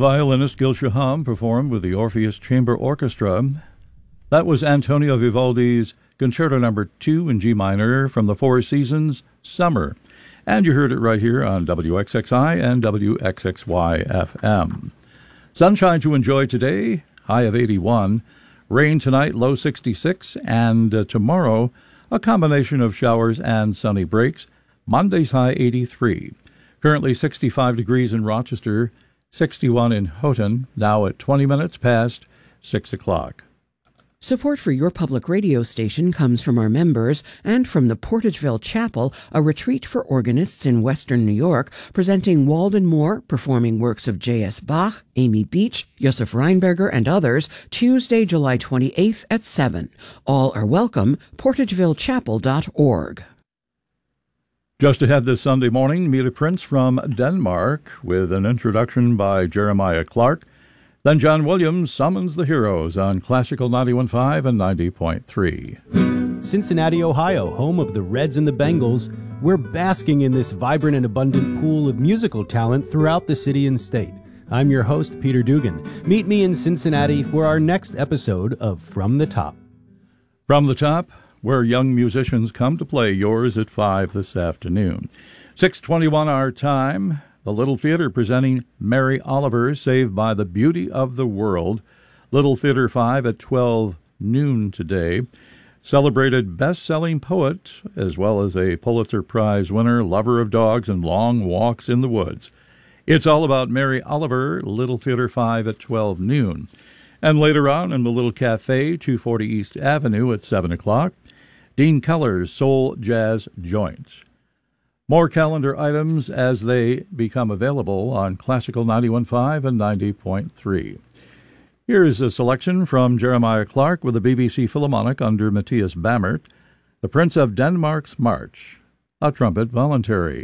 Violinist Gilsha Hum performed with the Orpheus Chamber Orchestra. That was Antonio Vivaldi's Concerto No. 2 in G minor from the Four Seasons, Summer. And you heard it right here on WXXI and WXXY FM. Sunshine to enjoy today, high of 81. Rain tonight, low 66. And tomorrow, a combination of showers and sunny breaks. Monday's high 83. Currently 65 degrees in Rochester, 61 in Houghton, now at 20 minutes past 6 o'clock. Support for your public radio station comes from our members and from the Portageville Chapel, a retreat for organists in Western New York, presenting Walden Moore performing works of J.S. Bach, Amy Beach, Josef Reinberger, and others, Tuesday, July 28th at 7. All are welcome, portagevillechapel.org. Just ahead this Sunday morning, meet a prince from Denmark with an introduction by Jeremiah Clark. Then John Williams summons the heroes on Classical 91.5 and 90.3. Cincinnati, Ohio, home of the Reds and the Bengals, we're basking in this vibrant and abundant pool of musical talent throughout the city and state. I'm your host, Peter Dugan. Meet me in Cincinnati for our next episode of From the Top. From the Top, where young musicians come to play, yours at 5 this afternoon. 6:21 our time. The Little Theater presenting Mary Oliver, Saved by the Beauty of the World. Little Theater 5 at 12 noon today. Celebrated best-selling poet, as well as a Pulitzer Prize winner, lover of dogs and long walks in the woods. It's all about Mary Oliver, Little Theater 5 at 12 noon. And later on in the Little Cafe, 240 East Avenue at 7 o'clock, Dean Keller's Soul Jazz Joint. More calendar items as they become available on Classical 91.5 and 90.3. Here's a selection from Jeremiah Clark with the BBC Philharmonic under Matthias Bammert, The Prince of Denmark's March, a trumpet voluntary.